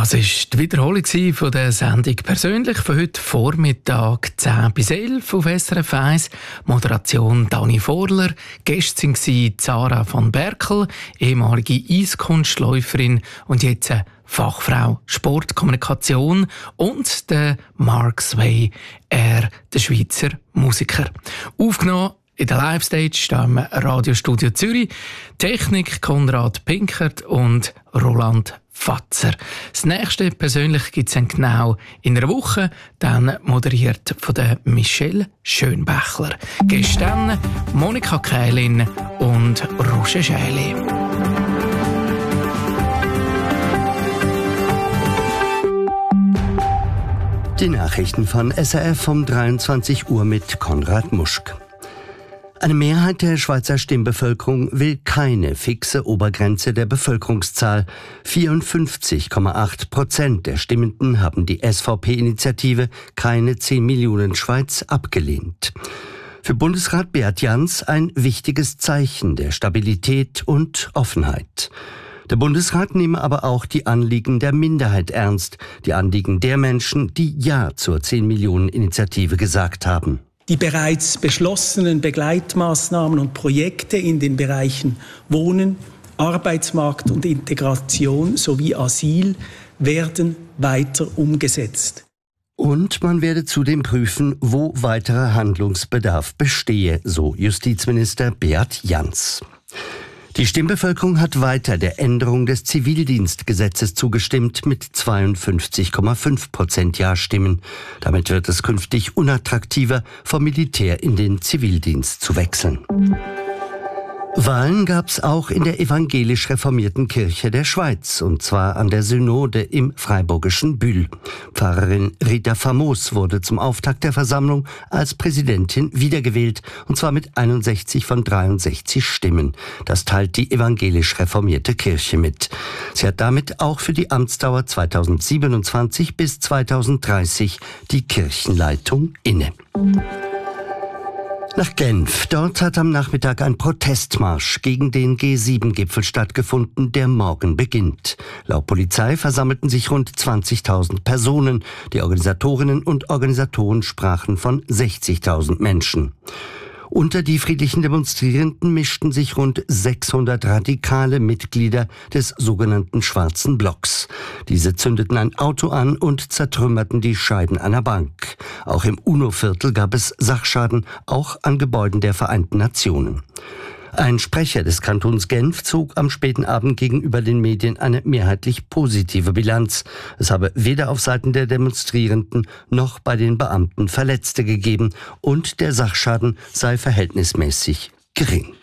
Das war die Wiederholung von der Sendung «Persönlich» von heute Vormittag 10 bis 11 auf SRF 1. Moderation Dani Vorler. Gäste waren Sarah van Berkel, ehemalige Eiskunstläuferin und jetzt Fachfrau Sportkommunikation, und der Mark Sway, der Schweizer Musiker. Aufgenommen in der Live-Stage im Radiostudio Zürich. Technik Konrad Pinkert und Roland Fatzer. Das nächste persönlich gibt es genau in einer Woche, dann moderiert von der Michelle Schönbächler. Gestern Monika Kählin und Roger Schäli. Die Nachrichten von SRF um 23 Uhr mit Konrad Muschk. Eine Mehrheit der Schweizer Stimmbevölkerung will keine fixe Obergrenze der Bevölkerungszahl. 54,8% der Stimmenden haben die SVP-Initiative Keine 10 Millionen Schweiz abgelehnt. Für Bundesrat Beat Jans ein wichtiges Zeichen der Stabilität und Offenheit. Der Bundesrat nehme aber auch die Anliegen der Minderheit ernst, die Anliegen der Menschen, die Ja zur 10 Millionen Initiative gesagt haben. Die bereits beschlossenen Begleitmaßnahmen und Projekte in den Bereichen Wohnen, Arbeitsmarkt und Integration sowie Asyl werden weiter umgesetzt. Und man werde zudem prüfen, wo weiterer Handlungsbedarf bestehe, so Justizminister Beat Jans. Die Stimmbevölkerung hat weiter der Änderung des Zivildienstgesetzes zugestimmt mit 52,5% Ja-Stimmen. Damit wird es künftig unattraktiver, vom Militär in den Zivildienst zu wechseln. Wahlen gab es auch in der evangelisch reformierten Kirche der Schweiz, und zwar an der Synode im freiburgischen Bühl. Pfarrerin Rita Famos wurde zum Auftakt der Versammlung als Präsidentin wiedergewählt, und zwar mit 61 von 63 Stimmen. Das teilt die evangelisch reformierte Kirche mit. Sie hat damit auch für die Amtsdauer 2027 bis 2030 die Kirchenleitung inne. Nach Genf. Dort hat am Nachmittag ein Protestmarsch gegen den G7-Gipfel stattgefunden, der morgen beginnt. Laut Polizei versammelten sich rund 20.000 Personen. Die Organisatorinnen und Organisatoren sprachen von 60.000 Menschen. Unter die friedlichen Demonstrierenden mischten sich rund 600 radikale Mitglieder des sogenannten Schwarzen Blocks. Diese zündeten ein Auto an und zertrümmerten die Scheiben einer Bank. Auch im UNO-Viertel gab es Sachschaden, auch an Gebäuden der Vereinten Nationen. Ein Sprecher des Kantons Genf zog am späten Abend gegenüber den Medien eine mehrheitlich positive Bilanz. Es habe weder auf Seiten der Demonstrierenden noch bei den Beamten Verletzte gegeben und der Sachschaden sei verhältnismäßig gering.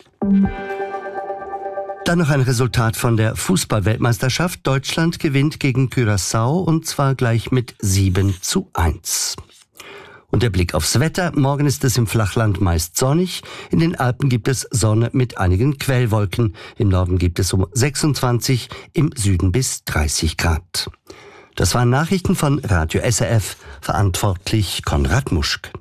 Dann noch ein Resultat von der Fußball-Weltmeisterschaft. Deutschland gewinnt gegen Curaçao, und zwar gleich mit 7:1. Und der Blick aufs Wetter. Morgen ist es im Flachland meist sonnig. In den Alpen gibt es Sonne mit einigen Quellwolken. Im Norden gibt es um 26, im Süden bis 30 Grad. Das waren Nachrichten von Radio SRF. Verantwortlich Konrad Muschk.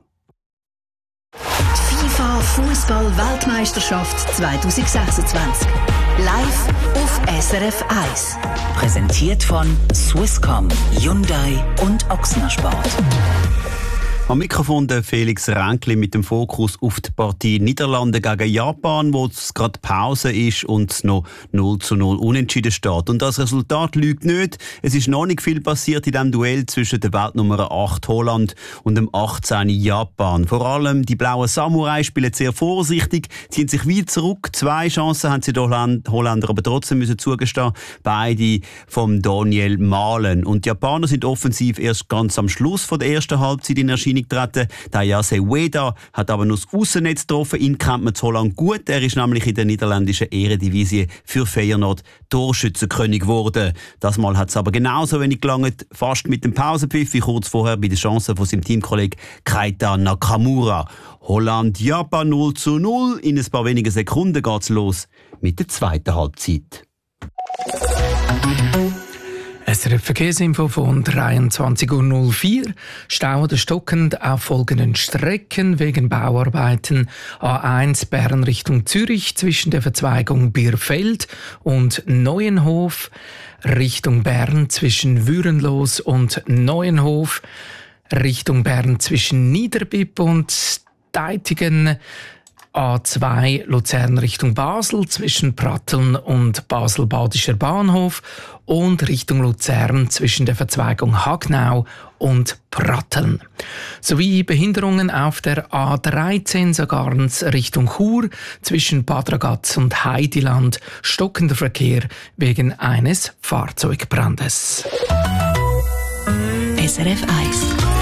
FIFA Fußball-Weltmeisterschaft 2026. Live auf SRF 1. Präsentiert von Swisscom, Hyundai und Ochsner Sport. Am Mikrofon der Felix Ränkli mit dem Fokus auf die Partie Niederlande gegen Japan, wo es gerade Pause ist und es noch 0:0 unentschieden steht. Und das Resultat lügt nicht. Es ist noch nicht viel passiert in diesem Duell zwischen der Weltnummer 8 Holland und dem 18 Japan. Vor allem die blauen Samurai spielen sehr vorsichtig, ziehen sich weit zurück. 2 Chancen haben sie die Holländer aber trotzdem müssen zugestehen. Beide vom Daniel Malen. Und die Japaner sind offensiv erst ganz am Schluss von der ersten Halbzeit in Erscheinung getreten. Ayase Ueda hat aber noch das Aussennetz getroffen. Ihn kennt man zu Holland gut. Er ist nämlich in der niederländischen Eredivisie für Feyenoord Torschützenkönig geworden. Das Mal hat es aber genauso wenig gelangt, fast mit dem Pausenpfiff wie kurz vorher bei den Chancen von seinem Teamkollegen Keita Nakamura. Holland-Japan 0:0. In ein paar wenigen Sekunden geht's los mit der zweiten Halbzeit. Ein SRF Verkehrsinfo von 23.04 Uhr. Stau oder stockend auf folgenden Strecken wegen Bauarbeiten. A1 Bern Richtung Zürich zwischen der Verzweigung Bierfeld und Neuenhof. Richtung Bern zwischen Würenlos und Neuenhof. Richtung Bern zwischen Niederbipp und Deitigen. A2 Luzern Richtung Basel zwischen Pratteln und Basel-Badischer Bahnhof und Richtung Luzern zwischen der Verzweigung Hagnau und Pratteln. Sowie Behinderungen auf der A13 Sargans Richtung Chur zwischen Bad Ragaz und Heidiland, stockender Verkehr wegen eines Fahrzeugbrandes. SRF 1